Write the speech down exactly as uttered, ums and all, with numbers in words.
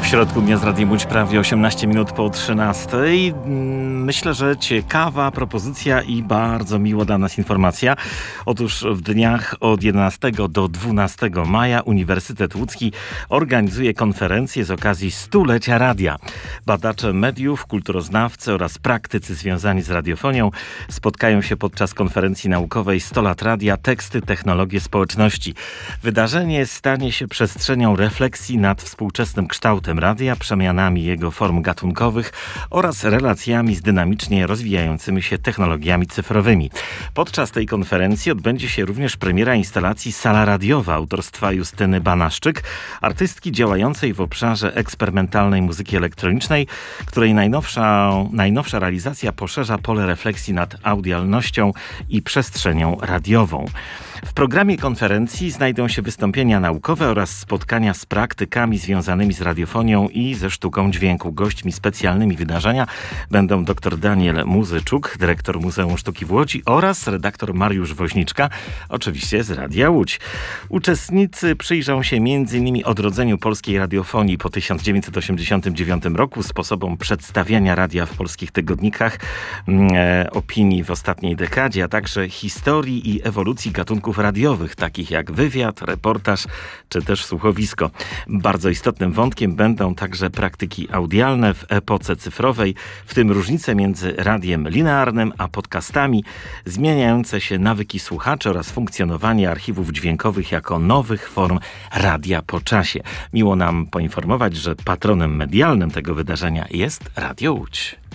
środku dnia z Radiem Łódź prawie osiemnaście minut po trzynastej. Myślę, że ciekawa propozycja i bardzo miło dla nas informacja. Otóż w dniach od jedenastego do dwunastego maja Uniwersytet Łódzki organizuje konferencję z okazji stulecia radia. Badacze mediów, kulturoznawcy oraz praktycy związani z radiofonią spotkają się podczas konferencji naukowej sto lat radia, teksty, technologie społeczności. Wydarzenie stanie się przestrzenią refleksji nad współczesnym kształtem radia, przemianami jego form gatunkowych oraz relacjami z dynamicznie rozwijającymi się technologiami cyfrowymi. Podczas tej konferencji odbędzie się również premiera instalacji Sala Radiowa autorstwa Justyny Banaszczyk, artystki działającej w obszarze eksperymentalnej muzyki elektronicznej, której najnowsza, najnowsza realizacja poszerza pole refleksji nad audialnością i przestrzenią radiową. W programie konferencji znajdą się wystąpienia naukowe oraz spotkania z praktykami związanymi z radiofonią i ze sztuką dźwięku. Gośćmi specjalnymi wydarzenia będą dr Daniel Muzyczuk, dyrektor Muzeum Sztuki w Łodzi oraz redaktor Mariusz Woźniczka, oczywiście z Radia Łódź. Uczestnicy przyjrzą się między innymi odrodzeniu polskiej radiofonii po tysiąc dziewięćset osiemdziesiątym dziewiątym roku, sposobom przedstawiania radia w polskich tygodnikach, e, opinii w ostatniej dekadzie, a także historii i ewolucji gatunków radiowych, takich jak wywiad, reportaż czy też słuchowisko. Bardzo istotnym wątkiem będą także praktyki audialne w epoce cyfrowej, w tym różnice między radiem linearnym a podcastami, zmieniające się nawyki słuchaczy oraz funkcjonowanie archiwów dźwiękowych jako nowych form radia po czasie. Miło nam poinformować, że patronem medialnym tego wydarzenia jest Radio Łódź.